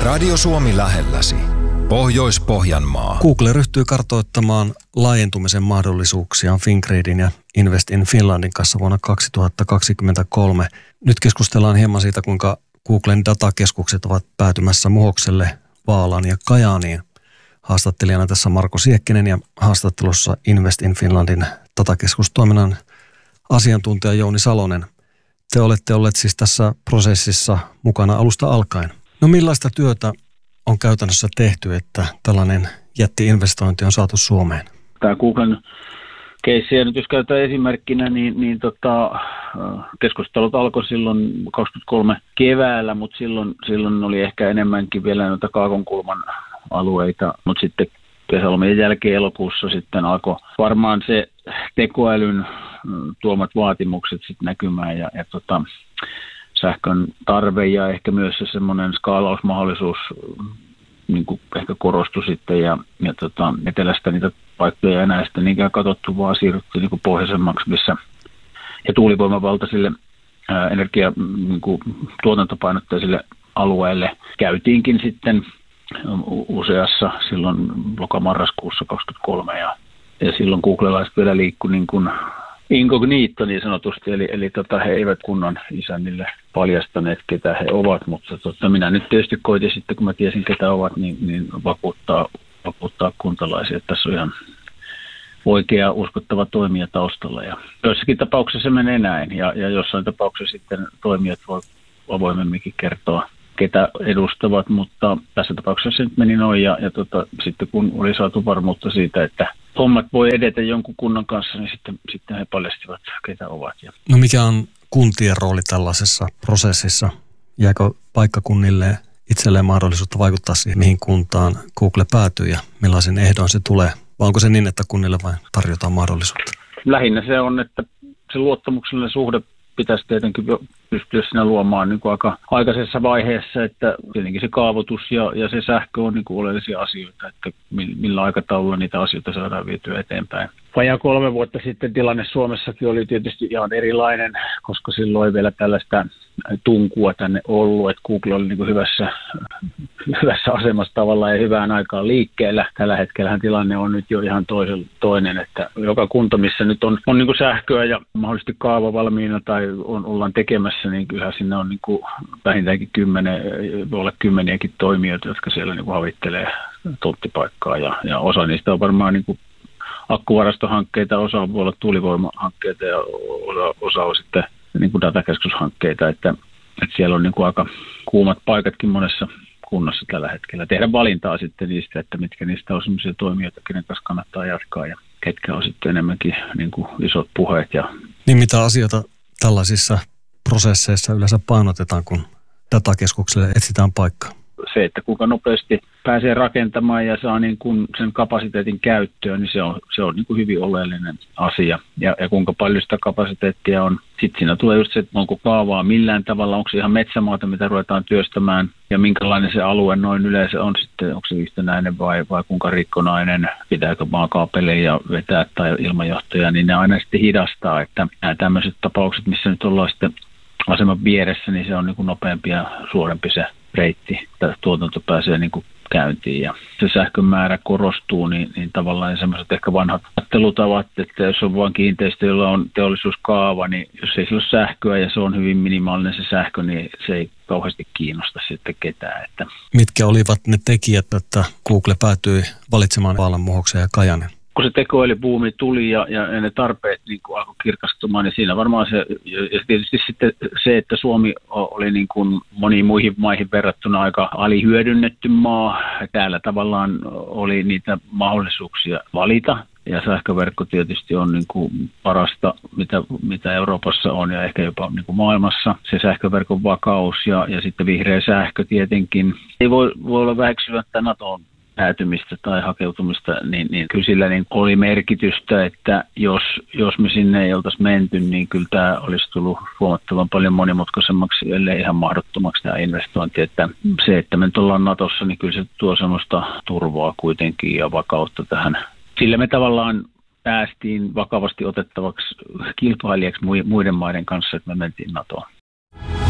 Radio Suomi lähelläsi. Pohjois-Pohjanmaa. Google ryhtyy kartoittamaan laajentumisen mahdollisuuksia Fingridin ja Invest in Finlandin kanssa vuonna 2023. Nyt keskustellaan hieman siitä, kuinka Googlen datakeskukset ovat päätymässä Muhokselle, Vaalaan ja Kajaaniin. Haastattelijana tässä Marko Siekkinen ja haastattelussa Invest in Finlandin datakeskustoiminnan asiantuntija Jouni Salonen. Te olette olleet siis tässä prosessissa mukana alusta alkaen. No millaista työtä on käytännössä tehty, että tällainen jätti-investointi on saatu Suomeen? Tämä Googlen keissiä nyt jos käytetään esimerkkinä, niin keskustelut alkoi silloin 2023 keväällä, mutta silloin oli ehkä enemmänkin vielä noita Kaakonkulman alueita, mutta sitten kesälomien jälkeen elokuussa sitten alkoi varmaan se tekoälyn tuomat vaatimukset sitten näkymään ja sähkön tarve ja ehkä myös se semmoinen skaalausmahdollisuus niin kuin ehkä korostui sitten ja etelästä niitä paikkoja enää sitten niinkään katsottu, vaan siirryttiin niin kuin pohjoisemmaksi, missä ja tuulivoimavaltaisille energia niin kuin tuotantopainotteisille alueille käytiinkin sitten useassa silloin lokamarraskuussa 2023 ja silloin googlelaiset vielä liikkui niin kuin incognito niin sanotusti, eli he eivät kunnon isännille paljastaneet, ketä he ovat, mutta minä nyt tietysti koitin sitten, kun mä tiesin, ketä ovat, niin vakuuttaa kuntalaisia, että tässä on ihan oikea uskottava toimija taustalla. Ja joissakin tapauksissa se menee näin, ja jossain tapauksessa sitten toimijat voi avoimemminkin kertoa, ketä edustavat, mutta tässä tapauksessa se nyt meni noin, ja sitten kun oli saatu varmuutta siitä, että hommat voi edetä jonkun kunnan kanssa, niin sitten he paljastivat, ketä ovat. No mikä on kuntien rooli tällaisessa prosessissa? Jääkö paikkakunnille itselleen mahdollisuutta vaikuttaa siihen, mihin kuntaan Google päätyy ja millaisen ehdoin se tulee? Vai onko se niin, että kunnille vain tarjotaan mahdollisuutta? Lähinnä se on, että se luottamuksellinen suhde pitäisi tietenkin pystyä siinä luomaan niin kuin aika aikaisessa vaiheessa, että tietenkin se kaavoitus ja se sähkö on niin kuin oleellisia asioita, että millä aikataululla niitä asioita saadaan vietyä eteenpäin. Vajaa 3 vuotta sitten tilanne Suomessakin oli tietysti ihan erilainen, koska silloin ei vielä tällaista tunkua tänne ollut, että Google oli niin kuin hyvässä asemassa tavallaan ja hyvään aikaan liikkeellä. Tällä hetkellähän tilanne on nyt jo ihan toinen, että joka kunta, missä nyt on niin kuin sähköä ja mahdollisesti kaava valmiina tai ollaan tekemässä, niin kyllä sinne on niin kuin vähintäänkin 10, voi olla 10 toimijoita, jotka siellä niin kuin havittelee tonttipaikkaa ja osa niistä on varmaan niin kuin akkuvarastohankkeita, osa voi olla tuulivoimahankkeita ja osa on sitten niin kuin datakeskushankkeita, että siellä on niin kuin aika kuumat paikatkin monessa kunnassa tällä hetkellä. Tehdä valintaa sitten niistä, että mitkä niistä on sellaisia toimijoita, kenen kanssa kannattaa jatkaa ja ketkä on sitten enemmänkin niin kuin isot puheet. Niin mitä asioita tällaisissa prosesseissa yleensä painotetaan, kun datakeskukselle etsitään paikkaa? Se, että kuinka nopeasti pääsee rakentamaan ja saa niin kuin sen kapasiteetin käyttöön, niin se on niin kuin hyvin oleellinen asia. Ja kuinka paljon sitä kapasiteettia on. Sitten siinä tulee just se, että onko kaavaa millään tavalla, onko se ihan metsämaata, mitä ruvetaan työstämään, ja minkälainen se alue noin yleensä on sitten, onko se yhtenäinen vai kuinka rikkonainen, pitääkö maakaapeleja vetää tai ilmajohtoja, niin ne aina sitten hidastaa, että nämä tämmöiset tapaukset, missä nyt ollaan sitten aseman vieressä, niin se on niin kuin nopeampi ja suorempi se reitti, että tuotanto pääsee niin kuin käyntiin ja se sähkön määrä korostuu, niin tavallaan sellaiset ehkä vanhat ajattelutavat, että jos on vain kiinteistö, jolla on teollisuuskaava, niin jos ei sillä ole sähköä ja se on hyvin minimaalinen se sähkö, niin se ei kauheasti kiinnosta sitten ketään. Että mitkä olivat ne tekijät, että Google päätyi valitsemaan Vaalan, Muhoksen ja Kajaanin? Kun se tekoälybuumi tuli ja ne tarpeet niin kuin alkoi kirkastumaan, niin siinä varmaan se, ja tietysti sitten se, että Suomi oli niin kuin moniin muihin maihin verrattuna aika alihyödynnetty maa. Täällä tavallaan oli niitä mahdollisuuksia valita. Ja sähköverkko tietysti on niin kuin parasta, mitä Euroopassa on ja ehkä jopa niin kuin maailmassa. Se sähköverkon vakaus ja sitten vihreä sähkö tietenkin. Ei voi olla väheksymättä NATOon päätymistä tai hakeutumista, niin kyllä sillä niin oli merkitystä, että jos me sinne ei oltaisi menty, niin kyllä tämä olisi tullut huomattavan paljon monimutkaisemmaksi, ellei ihan mahdottomaksi tämä investointi. Että se, että me nyt ollaan NATOssa, niin kyllä se tuo semmoista turvaa kuitenkin ja vakautta tähän. Sillä me tavallaan päästiin vakavasti otettavaksi kilpailijaksi muiden maiden kanssa, että me mentiin NATOon.